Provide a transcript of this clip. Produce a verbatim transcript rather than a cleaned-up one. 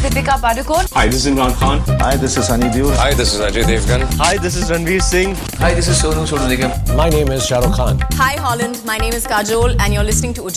Deepika Padukone. Hi, this is Imran Khan. Hi, this is Sunny Deol. Hi, this is Ajay Devgan. Hi, this is Ranveer Singh. Hi, this is Sonu Sood Nigam. My name is Shah Rukh Khan. Hi Holland, my name is Kajol and you're listening to